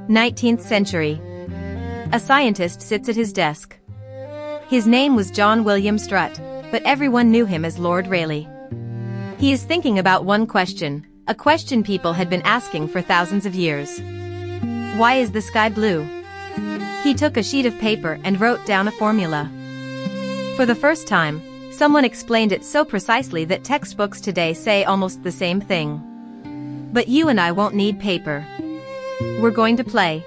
19th century. A scientist sits at his desk. His name was John William Strutt, but everyone knew him as Lord Rayleigh. He is thinking about one question, a question people had been asking for thousands of years. Why is the sky blue? He took a sheet of paper and wrote down a formula. For the first time, someone explained it so precisely that textbooks today say almost the same thing. But you and I won't need paper. We're going to play.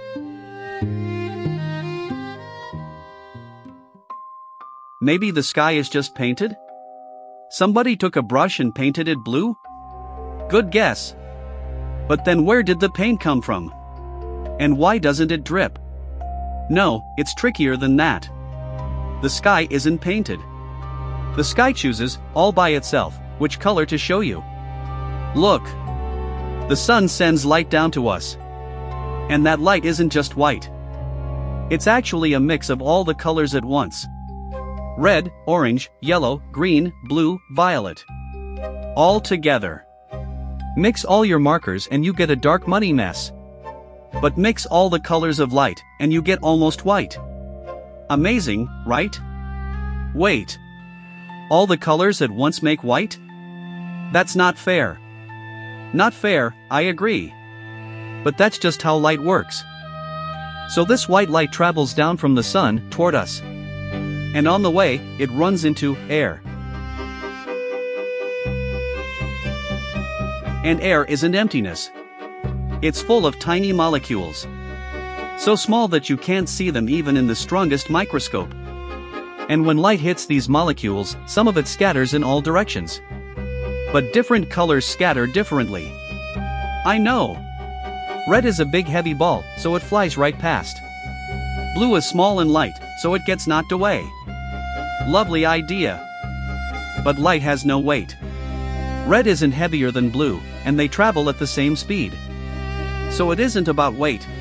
Maybe the sky is just painted? Somebody took a brush and painted it blue? Good guess. But then where did the paint come from? And why doesn't it drip? No, it's trickier than that. The sky isn't painted. The sky chooses, all by itself, which color to show you. Look. The sun sends light down to us. And that light isn't just white. It's actually a mix of all the colors at once. Red, orange, yellow, green, blue, violet. All together. Mix all your markers and you get a dark muddy mess. But mix all the colors of light, and you get almost white. Amazing, right? Wait. All the colors at once make white? That's not fair. Not fair, I agree. But that's just how light works. So this white light travels down from the sun toward us. And on the way, it runs into air. And air isn't emptiness. It's full of tiny molecules. So small that you can't see them even in the strongest microscope. And when light hits these molecules, some of it scatters in all directions. But different colors scatter differently. I know. Red is a big heavy ball, so it flies right past. Blue is small and light, so it gets knocked away. Lovely idea. But light has no weight. Red isn't heavier than blue, and they travel at the same speed. So it isn't about weight,